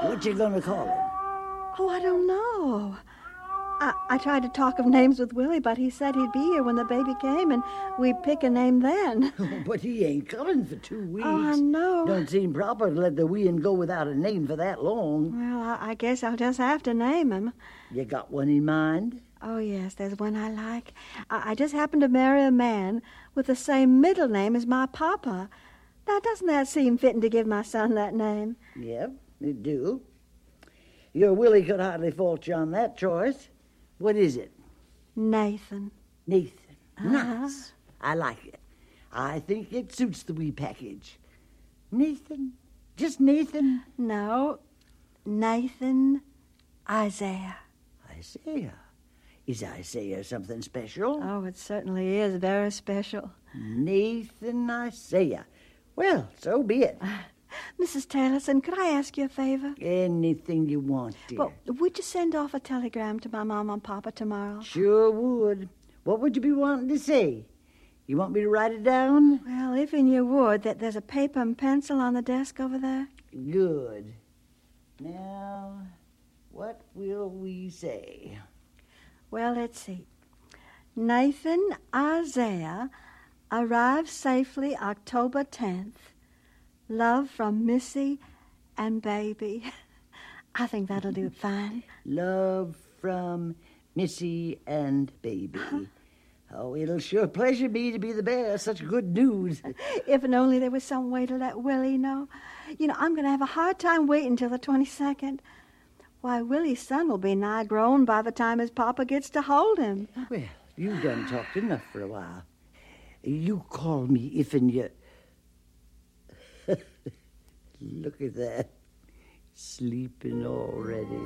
What you gonna call him? Oh, I don't know. I tried to talk of names with Willie, but he said he'd be here when the baby came, and we'd pick a name then. But he ain't coming for 2 weeks. Oh, I know. Don't seem proper to let the wean go without a name for that long. Well, I guess I'll just have to name him. You got one in mind? Oh, yes, there's one I like. I just happened to marry a man with the same middle name as my papa. Now, doesn't that seem fitting to give my son that name? Yep, it do. Your Willie could hardly fault you on that choice. What is it? Nathan. Nathan. Nice. I like it. I think it suits the wee package. Nathan? Just Nathan? No, Nathan Isaiah. Isaiah? Is Isaiah something special? Oh, it certainly is very special. Nathan Isaiah. Well, so be it. Mrs. Taylorson, could I ask you a favor? Anything you want, dear. Well, would you send off a telegram to my Mama and Papa tomorrow? Sure would. What would you be wanting to say? You want me to write it down? Well, if you would, that there's a paper and pencil on the desk over there. Good. Now, what will we say? Well, let's see. Nathan Isaiah arrived safely October 10th. Love from Missy and Baby. I think that'll do fine. Love from Missy and Baby. Oh, it'll sure pleasure me to be the bearer of such good news. If and only there was some way to let Willie know. I'm going to have a hard time waiting till the 22nd. Why, Willie's son will be nigh grown by the time his papa gets to hold him. Well, you done talked enough for a while. You call me if and you... Look at that. Sleeping already.